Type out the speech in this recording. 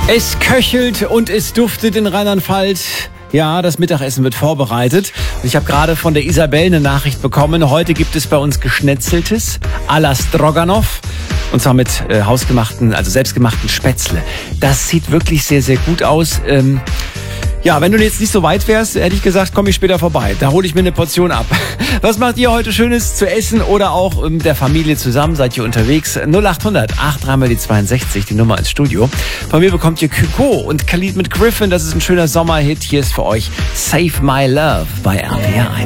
Es köchelt und es duftet in Rheinland-Pfalz. Ja, das Mittagessen wird vorbereitet. Ich habe gerade von der Isabel eine Nachricht bekommen. Heute gibt es bei uns Geschnetzeltes à la Stroganoff. Und zwar mit hausgemachten, also selbstgemachten Spätzle. Das sieht wirklich sehr, sehr gut aus. Ja, wenn du jetzt nicht so weit wärst, hätte ich gesagt, komme ich später vorbei. Da hole ich mir eine Portion ab. Was macht ihr heute Schönes zu essen oder auch mit der Familie zusammen? Seid ihr unterwegs? 0800 83 62, die Nummer ins Studio. Von mir bekommt ihr Kygo und Khalid mit Griffin. Das ist ein schöner Sommerhit. Hier ist für euch Save My Love bei RPR 1.